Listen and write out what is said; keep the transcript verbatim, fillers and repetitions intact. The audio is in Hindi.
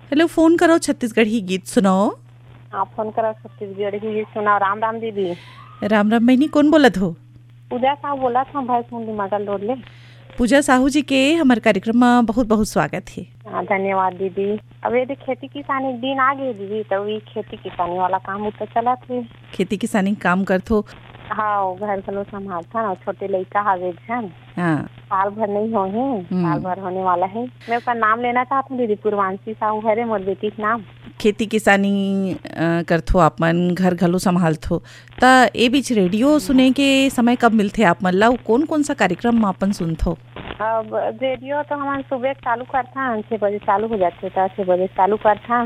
हेलो, फोन करो छत्तीसगढ़ी गीत सुनाओ। आप फोन करो छत्तीसगढ़ की गीत सुनाओ। राम राम दीदी। राम राम बहनी, कौन बोलत हो? पूजा साहब बोला था भैंस मुंडी मगल रोड ले। पूजा साहू जी के हमारे कार्यक्रम में बहुत बहुत स्वागत है। हाँ, धन्यवाद दीदी। अब यदि खेती किसानी के दिन आ गए दीदी, तो ये खेती किसानी वाला काम तो चला थे। खेती किसानी काम करथो? हाँ, घर चलो संभालता ना, छोटे लड़का हावे छन। हाँ, साल भर नहीं हो है, साल भर होने वाला है। मैं उसका नाम लेना चाहती हूँ दीदी, पूर्वांशी साहू है मोर बेटी के नाम। खेती किसानी अ, करथो, आपमन घर घलो संभालथो। ता ए बीच रेडियो सुने के समय कब मिलथे आप मन ला? कौन कौन सा कार्यक्रम आपन सुनथो? अब रेडियो तो हमारे सुबह चालू करता छह बजे चालू हो जाते, छह बजे चालू करता